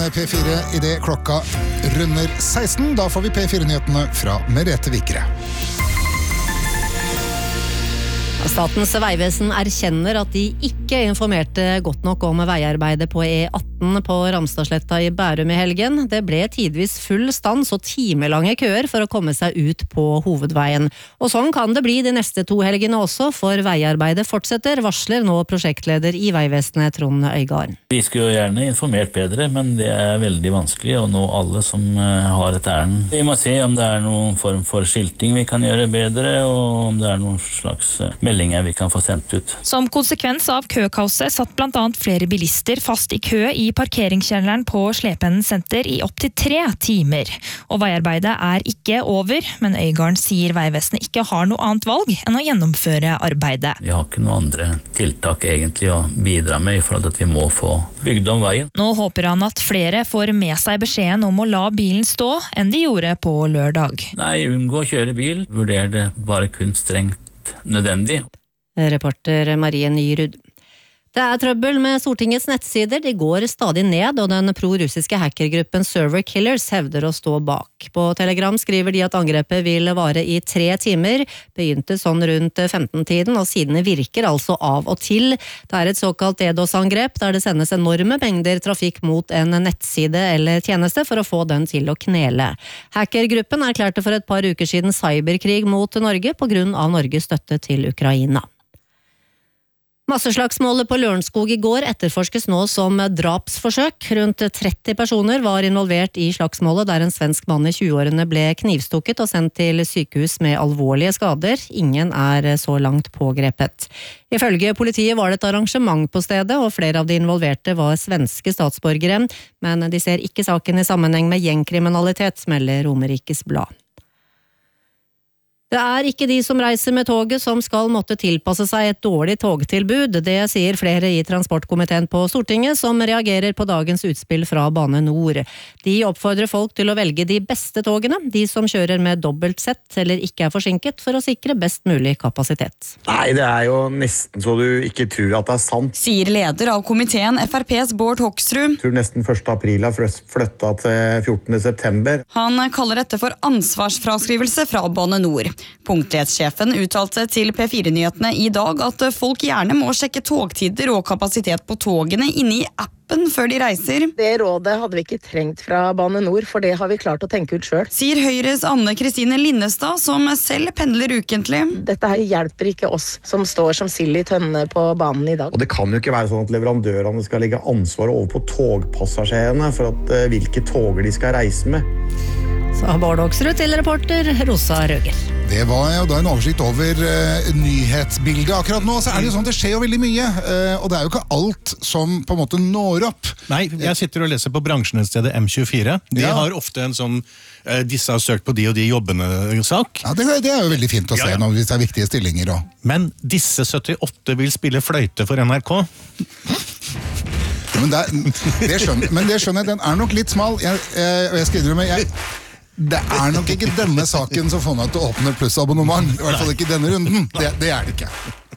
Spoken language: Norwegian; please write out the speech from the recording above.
P4 i det klokka runder 16. Da får vi P4-nyhetene fra Merete Vikre. Statens vegvesen erkjenner at de ikke informerte godt nok om veiarbeidet på E18 på Ramstadsletta i Bærum i helgen. Det ble tidvis full stans og timelange køer for å komme seg ut på hovedveien. Og sånn kan det bli de neste 2 helgene også, for veiarbeidet fortsetter, varsler nå prosjektleder i Veivesenet Trond Øygarden. Vi skulle jo gjerne informert bedre, men det er veldig vanskelig å nå alle som har et ærend. Vi må se om det er noen form for skilting vi kan gjøre bedre, og om det er noen slags meldinger vi kan få sendt ut. Som konsekvens av køkaoset satt blant annet flere bilister fast i kø i parkeringskjelleren på Slepeenden senter i opp til 3 timer. Og veiarbeidet er ikke over, men Øygarden sier Veivesenet ikke har noe annet valg enn å gjennomføre arbeidet. Vi har ikke noen andre tiltak egentlig å bidra med i forhold til at vi må få bygd om veien. Nå håper han at flere får med seg beskjeden om å la bilen stå enn de gjorde på lørdag. Nei, unngå å kjøre bil. Vurder det bare kun strengt nødvendig. Reporter Marie Nyrud. Det er trøbbel med Stortingets nettsider, de går stadig ned, og den pro-russiske hackergruppen Server Killers hevder å stå bak. På Telegram skriver de at angrepet vil vare i 3 timer, begynte sånn rundt 15-tiden, og sidene virker altså av og til. Det er et såkalt DDoS-angrep, der det sendes enorme mengder trafikk mot en nettside eller tjeneste for å få den til å knele. Hackergruppen erklærte for et par uker siden cyberkrig mot Norge på grunn av Norges støtte til Ukraina. Masseslagsmålet på Lørenskog i går etterforskes nå som drapsforsøk. Rundt 30 personer var involvert i slagsmålet, der en svensk mann i 20-årene ble knivstukket og sendt til sykehus med alvorlige skader. Ingen er så langt pågrepet. Ifølge politiet var det et arrangement på stedet, og flere av de involverte var svenske statsborgere, men de ser ikke saken i sammenheng med gjengkriminalitet, melder Romerikes Blad. Det er ikke de som reiser med toget som skal måtte tilpasse seg et dårlig togtilbud. Det sier flere i transportkomiteen på Stortinget, som reagerer på dagens utspill fra Bane Nor. De oppfordrer folk til å velge de beste togene, de som kjører med dobbelt sett eller ikke er forsinket, for å sikre best mulig kapasitet. Nei, det er jo nesten så du ikke tror at det er sant. Sier leder av komiteen FrPs Bård Hoksrud. Jeg tror nesten 1. april har flytta til 14. september. Han kaller dette for ansvarsfraskrivelse fra Bane Nor. Punktlighetssjefen uttalte til P4-nyhetene i dag at folk gjerne må sjekke togtider og kapasitet på togene inne i appen før de reiser. Det rådet hadde vi ikke trengt fra Bane Nor, for det har vi klart å tenke ut selv. Sier Høyres Anne Kristine Linnestad, som selv pendler ukentlig. Dette her hjelper ikke oss som står som sild i tønne på banen i dag. Og det kan jo ikke være sånn at leverandørene skal legge ansvaret over på togpassasjerene for at hvilke toger de skal reise med. Sa Bård Hoksrud til reporter Rosa Røger. Det var jo da en oversikt over nyhetsbildet. Akkurat nå så er det jo sånn, det skjer jo veldig mye, og det er jo ikke alt som på en måte når opp. Nei, jeg sitter og leser på bransjenettstedet M24. De har ofte en sånn, disse har søkt på de og de jobbene-sak. Ja, det er jo veldig fint å se når det er viktige stillinger. Men disse 78 vil spille fløyte for NRK. Men det skjønner jeg, den er nok litt smal. Jeg skal innrømme, det er nok ikke denne saken som får meg til å åpne plussabonnement. I hvert fall ikke denne runden. Det er det ikke.